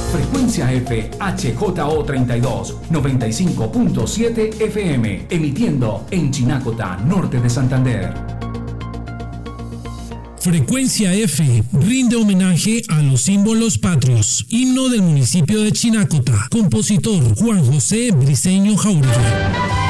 Frecuencia F HJO32 95.7 FM, emitiendo en Chinacota, norte de Santander. Frecuencia F rinde homenaje a los símbolos patrios. Himno del municipio de Chinacota. Compositor Juan José Briceño Jauregui.